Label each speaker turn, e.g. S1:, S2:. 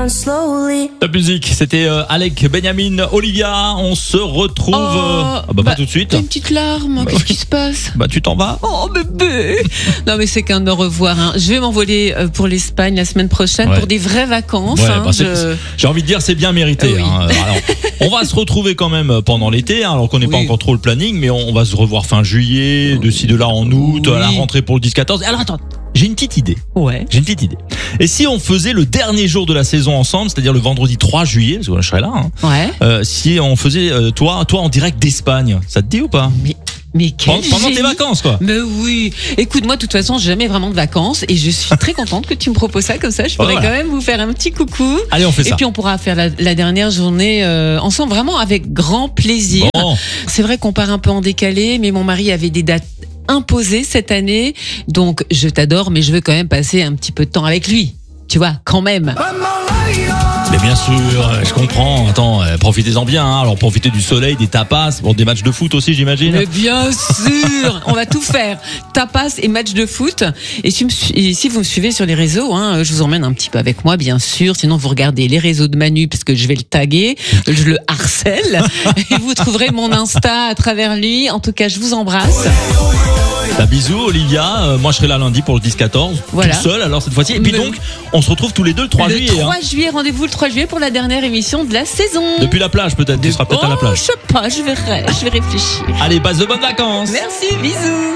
S1: La musique, c'était Alec, Benjamin, Olivia. On se retrouve. Pas tout de suite.
S2: T'as une petite larme. Qu'est-ce qui se passe?
S1: Tu t'en vas.
S2: Oh bébé. Non mais c'est qu'un au revoir. Hein. Je vais m'envoler pour l'Espagne la semaine prochaine pour des vraies vacances.
S1: J'ai envie de dire c'est bien mérité.
S2: Oui.
S1: Hein. Alors, on va se retrouver quand même pendant l'été, hein, alors qu'on n'est pas encore trop le planning, mais on va se revoir fin juillet, de ci de là en août, à la rentrée pour le 10-14. Alors attends. J'ai une petite idée. J'ai une petite idée. Et si on faisait le dernier jour de la saison ensemble, c'est-à-dire le vendredi 3 juillet, parce que je serai là, hein, si on faisait toi en direct d'Espagne, ça te dit ou pas?
S2: Mais
S1: pendant tes vacances, quoi.
S2: Mais oui. Écoute, moi, de toute façon, j'ai jamais vraiment de vacances et je suis très contente que tu me proposes ça comme ça. Je pourrais quand même vous faire un petit coucou.
S1: Allez, on fait ça.
S2: Et puis, on pourra faire la dernière journée ensemble, vraiment avec grand plaisir.
S1: Bon.
S2: C'est vrai qu'on part un peu en décalé, mais mon mari avait des dates imposées cette année. Donc, je t'adore, mais je veux quand même passer un petit peu de temps avec lui. Tu vois, quand même.
S1: Mais bien sûr, je comprends. Attends, profitez-en bien. Hein. Alors, profitez du soleil, des tapas, des matchs de foot aussi, j'imagine.
S2: Mais bien sûr, on va tout faire. Tapas et matchs de foot. Et si vous me suivez sur les réseaux, hein, je vous emmène un petit peu avec moi, bien sûr. Sinon, vous regardez les réseaux de Manu, parce que je vais le taguer, je le harcèle. Et vous trouverez mon Insta à travers lui. En tout cas, je vous embrasse.
S1: Bisous Olivia, moi je serai là lundi pour le 10-14, tout seul alors cette fois-ci. Et puis donc, on se retrouve tous les deux le 3 juillet.
S2: Le 3 juillet, rendez-vous le 3 juillet pour la dernière émission de la saison.
S1: Depuis la plage peut-être, tu seras peut-être à la plage.
S2: Je sais pas, je vais réfléchir.
S1: Allez, passe de bonnes vacances.
S2: Merci, bisous.